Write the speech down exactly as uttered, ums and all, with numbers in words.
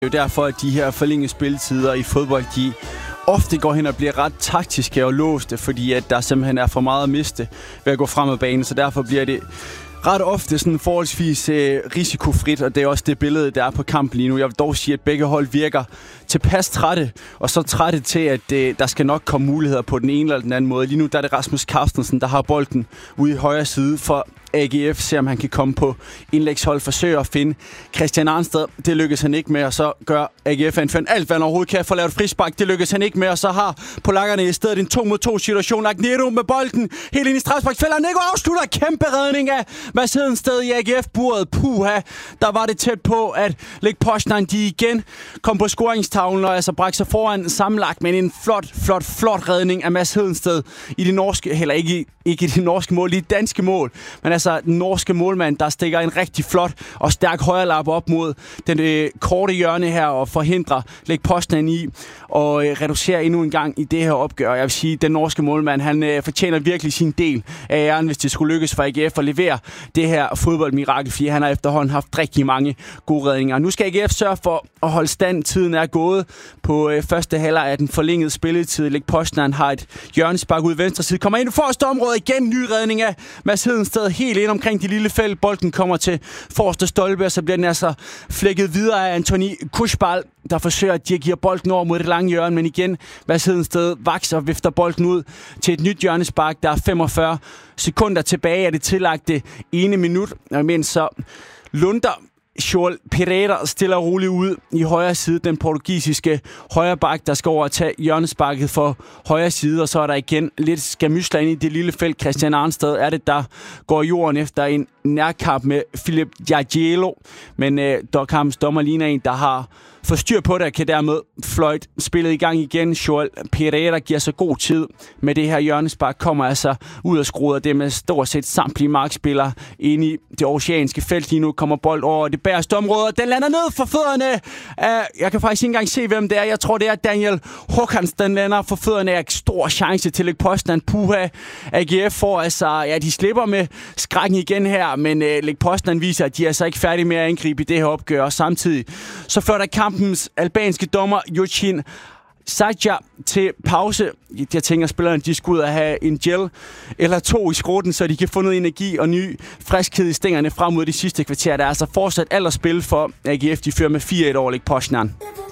Det er jo derfor, at de her forlængede spiltider i fodbold, de ofte går hen og bliver ret taktiske og låste, fordi at der simpelthen er for meget at miste ved at gå frem ad banen, så derfor bliver det ret ofte sådan forholdsvis øh, risikofrit, og det er også det billede, der er på kampen lige nu. Jeg vil dog sige, at begge hold virker tilpas trætte, og så trætte til, at øh, der skal nok komme muligheder på den ene eller den anden måde. Lige nu der er det Rasmus Carstensen, der har bolden ude i højre side for A G F, ser om han kan komme på indlægshold, forsøger at finde Christian Arnsted. Det lykkes han ikke med, og så gør A G F anføren alt, hvad han overhovedet kan for at lave et frispark. Det lykkes han ikke med, og så har polakkerne i stedet en to mod to situation. Agnero med bolden helt ind i straffesparksfeltet. Nico afslutter kæmpe redning af Mads Hedensted i A G F-buret. Puha, der var det tæt på, at Lech Poznan de igen kom på scoringstavlen og altså brække sig foran sammenlagt, men en flot, flot, flot redning af Mads Hedensted i det norske, heller ikke, ikke i det norske mål, i det danske mål, men altså den norske målmand, der stikker en rigtig flot og stærk højrelap op mod den øh, korte hjørne her og forhindrer Lech Poznan i og øh, reducere endnu en gang i det her opgør. Jeg vil sige, den norske målmand, han øh, fortjener virkelig sin del af æren, hvis det skulle lykkes for A G F at levere det her fodboldmirakel, fordi han har efterhånden haft rigtig mange gode redninger. Nu skal A G F sørge for at holde stand. Tiden er gået på øh, første halvleg af den forlængede spilletid. Lech Poznan har et hjørnespark ud i venstre side. Kommer ind i forreste område igen. Ny redning af Mads Hedensted helt ind omkring de lille felt. Bolden kommer til forreste stolpe, og så bliver den altså flækket videre af Anthony Kushbal, der forsøger at dirigere bolden over mod det lange hjørne, men igen, Mads Hedensted vakser og vifter bolden ud til et nyt hjørnespark. Der er femogfyrre sekunder tilbage af det tillagte ene minut, mens så lunder Joel Pereira stiller roligt ud i højre side, den portugisiske højre bak, der skal over at tage hjørnesparket for højre side, og så er der igen lidt skamysler ind i det lille felt. Christian Arnsted er det, der går jorden efter en nærkamp med Philip Jargiello, men øh, kampens dommer ligner en, der har for styr på det, og kan dermed fløjte spillet i gang igen. Joel Pereira giver så god tid med det her hjørnespark, kommer altså ud og skruer det med stort set samtlige markspillere inde i det oceanske felt. Lige nu kommer bold over det bagerste område, og den lander ned for fødderne af, jeg kan faktisk ikke engang se, hvem det er. Jeg tror, det er Daniel Håkans, den lander for fødderne af. Stor chance til Lech Poznan. Puha, A G F får altså, ja, de slipper med skrækken igen her, men uh, Lech Poznan viser, at de er altså ikke færdige med at angribe i det her opgør, og samtidig så fører der kampens albanske dommer Jocin Sajja til pause. Jeg tænker, at spillerne de skal ud og have en gel eller to i skrotten, så de kan få noget energi og ny friskhed i stængerne frem mod de sidste kvarter. Der er altså fortsat alt at spille for A G F. De fører med fire et over Lech Poznan.